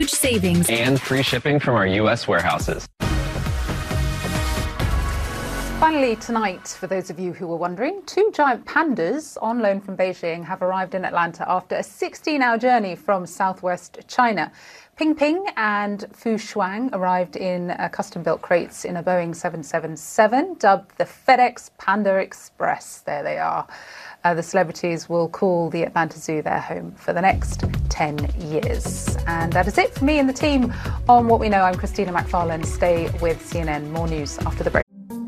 huge savings. And free shipping from our U.S. warehouses. Finally tonight, for those of you who were wondering, 2 giant pandas on loan from Beijing have arrived in Atlanta after a 16-hour journey from southwest China. Ping Ping and Fu Shuang arrived in custom-built crates in a Boeing 777, dubbed the FedEx Panda Express. There they are. The celebrities will call the Atlanta Zoo their home for the next 10 years. And that is it for me and the team on What We Know. I'm Christina McFarlane. Stay with CNN. More news after the break.